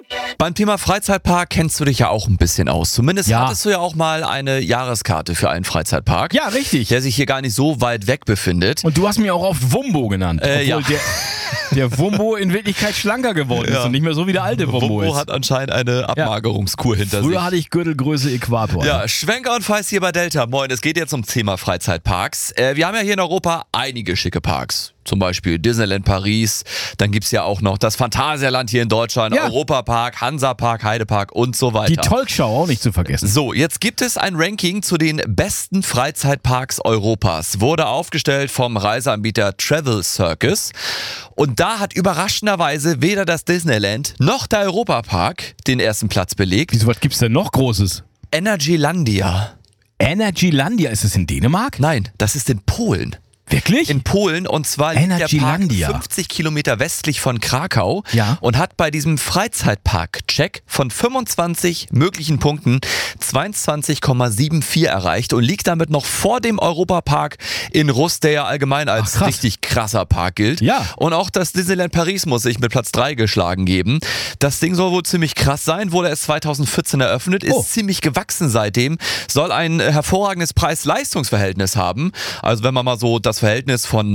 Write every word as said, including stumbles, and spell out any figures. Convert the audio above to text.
Beim Thema Freizeitpark kennst du dich ja auch ein bisschen aus. Zumindest Ja. hattest du ja auch mal eine Jahreskarte für einen Freizeitpark. Ja, richtig. Der sich hier gar nicht so weit weg befindet. Und du hast mir auch oft Wumbo genannt. Äh, obwohl ja. der, der Wumbo in Wirklichkeit schlanker geworden ist Ja. und nicht mehr so wie der alte Wumbo, Wumbo ist. hat anscheinend eine Abmagerungskur hinter Früher sich. hatte ich Gürtelgröße Äquator. Ja, Schwenker und Feist hier bei Delta. Moin, es geht jetzt ums Thema Freizeitparks. Äh, wir haben ja hier in Europa einige schicke Parks. Zum Beispiel Disneyland Paris. Dann gibt's ja auch noch das Phantasialand hier in Deutschland, Ja. Europapark, Hansapark, Heidepark und so weiter. Die Talkshow auch nicht zu vergessen. So, jetzt gibt es ein Ranking zu den besten Freizeitparks Europas. Wurde aufgestellt vom Reiseanbieter Travel Circus. Und da hat überraschenderweise weder das Disneyland noch der Europapark den ersten Platz belegt. Wieso, was gibt's denn noch Großes? Energylandia. Energylandia, ist es in Dänemark? Nein, das ist in Polen. Wirklich? In Polen, und zwar liegt der Park Energylandia. fünfzig Kilometer westlich von Krakau Ja. und hat bei diesem Freizeitpark-Check von fünfundzwanzig möglichen Punkten zweiundzwanzig Komma vierundsiebzig erreicht und liegt damit noch vor dem Europapark in Rust, der ja allgemein als Ach, krass. richtig krasser Park gilt. Ja. Und auch das Disneyland Paris muss sich mit Platz drei geschlagen geben. Das Ding soll wohl ziemlich krass sein, wurde erst zweitausendvierzehn eröffnet, ist Oh. ziemlich gewachsen seitdem, soll ein hervorragendes Preis-Leistungs-Verhältnis haben. Also wenn man mal so das Verhältnis von